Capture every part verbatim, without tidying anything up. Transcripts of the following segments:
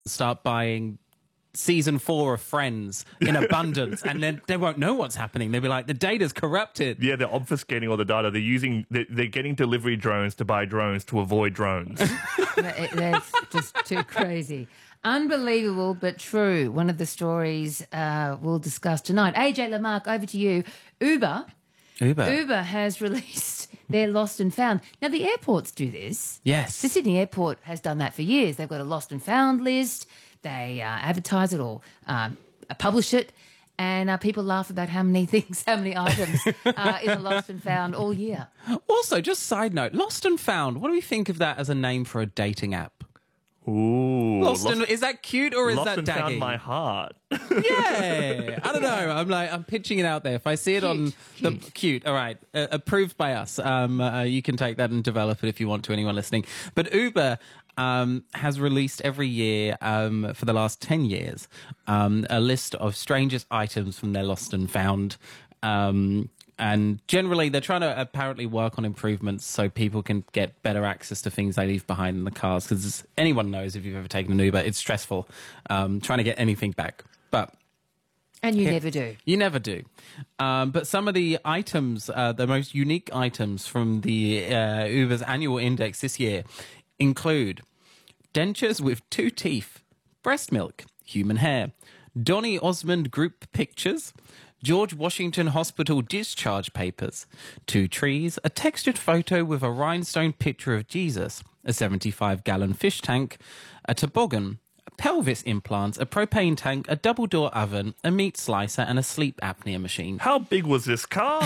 start buying season four of Friends in abundance, and then they won't know what's happening. They'll be like, the data's corrupted. Yeah, they're obfuscating all the data. They're using, they're, they're getting delivery drones to buy drones to avoid drones. That- That's just too crazy. Unbelievable, but true. One of the stories uh, we'll discuss tonight. A J Lamarck, over to you. Uber. Uber. Uber has released their lost and found. Now, the airports do this. Yes. The Sydney Airport has done that for years. They've got a lost and found list. They uh, advertise it or um, publish it, and uh, people laugh about how many things, how many items uh, is a lost and found all year. Also, just side note, Lost and Found, what do we think of that as a name for a dating app? Ooh. Lost, lost and, is that cute or is lost that and daggy? found my heart. Yeah, I don't know. I'm like, I'm pitching it out there. If I see it on the Cute. cute, all right, uh, approved by us. Um, uh, you can take that and develop it if you want to. Anyone listening, but Uber um, has released every year um, for the last ten years um, a list of strangest items from their lost and found. Um, And generally, they're trying to apparently work on improvements so people can get better access to things they leave behind in the cars. Because anyone knows, if you've ever taken an Uber, it's stressful um, trying to get anything back. But And you yeah, never do. You never do. Um, but some of the items, uh, the most unique items from the uh, Uber's annual index this year include dentures with two teeth, breast milk, human hair, Donny Osmond group pictures, George Washington Hospital discharge papers, two trees, a textured photo with a rhinestone picture of Jesus, a seventy-five gallon fish tank, a toboggan, pelvis implants, a propane tank, a double-door oven, a meat slicer, and a sleep apnea machine. How big was this car?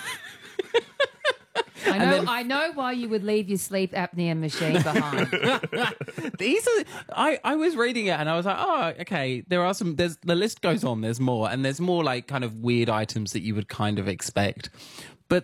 I know, then- I know why you would leave your sleep apnea machine behind. These are. I, I was reading it and I was like, oh, okay. There are some. There's the list goes on. There's more, and there's more like kind of weird items that you would kind of expect, but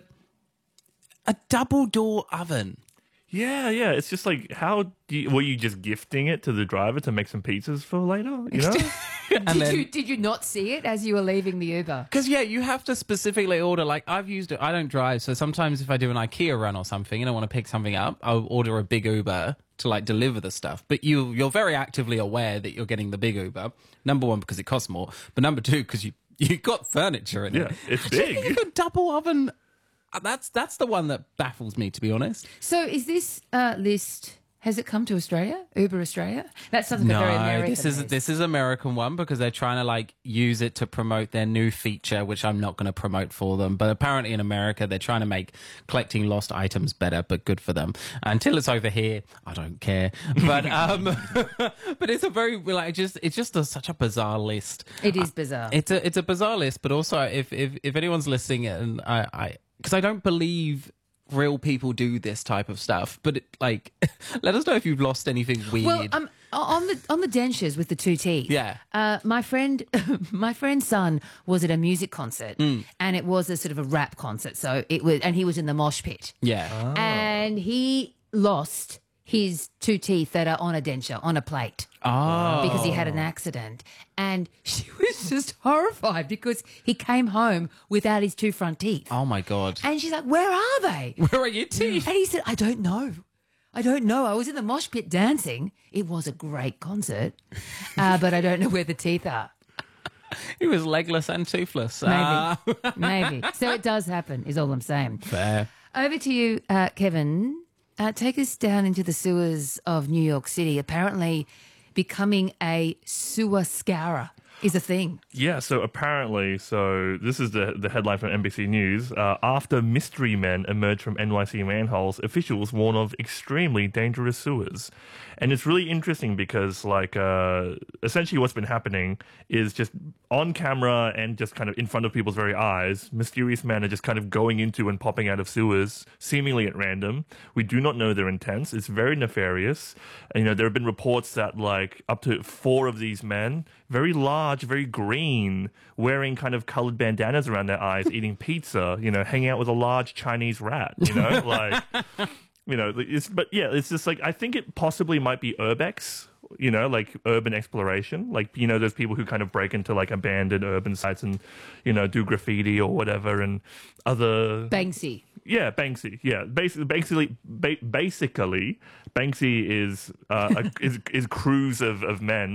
a double door oven. Yeah, yeah. It's just like, how do you, were you just gifting it to the driver to make some pizzas for later? You know? And did, then, you, did you not see it as you were leaving the Uber? because yeah, you have to specifically order. Like I've used it. I don't drive, so sometimes if I do an IKEA run or something and I want to pick something up, I'll order a big Uber to like deliver the stuff. But you you're very actively aware that you're getting the big Uber. Number one, because it costs more, but number two, because you you got furniture in Yeah, it. it's Do you think big. a double oven. uh, That's that's the one that baffles me, to be honest. So is this uh, list, has it come to Australia? Uber Australia? That's something very American. this is list. this is American one because they're trying to like use it to promote their new feature, which I'm not going to promote for them. But apparently in America, they're trying to make collecting lost items better. But good for them. Until it's over here, I don't care. But um, but it's a very like just it's just a, such a bizarre list. It is bizarre. It's a it's a bizarre list. But also, if if if anyone's listening, and I I because I don't believe real people do this type of stuff, but it, like, let us know if you've lost anything weird. Well, um, on the on the dentures with the two teeth. Yeah. Uh, my friend, my friend's son was at a music concert, Mm. and it was a sort of a rap concert. So it was, and he was in the mosh pit, yeah. and he lost his two teeth that are on a denture on a plate. Oh. Because he had an accident. And she was just horrified because he came home without his two front teeth. Oh my god. And she's like, where are they? Where are your teeth? And he said, I don't know. I don't know. I was in the mosh pit dancing. It was a great concert, uh, but I don't know where the teeth are. He was legless and toothless. Maybe. Ah. Maybe. So it does happen, is all I'm saying. Fair. Over to you, uh, Kevin. Uh, take us down into the sewers of New York City. Apparently, becoming a sewer scourer is a thing. Yeah, so apparently, so this is the the headline from N B C News. Uh, after mystery men emerge from N Y C manholes, officials warn of extremely dangerous sewers. And it's really interesting because, like, uh, essentially what's been happening is just on camera and just kind of in front of people's very eyes, mysterious men are just kind of going into and popping out of sewers, seemingly at random. We do not know their intents. It's very nefarious. And, you know, there have been reports that, like, up to four of these men, very large, very green, wearing kind of colored bandanas around their eyes, eating pizza, you know, hanging out with a large Chinese rat, you know, like... You know, it's, but yeah, it's just like, I think it possibly might be urbex, you know, like urban exploration. Like, you know, there's people who kind of break into like abandoned urban sites and, you know, do graffiti or whatever and other... Banksy. Yeah, Banksy. Yeah, basically, basically, ba- basically, Banksy is uh, a, is is crews of, of men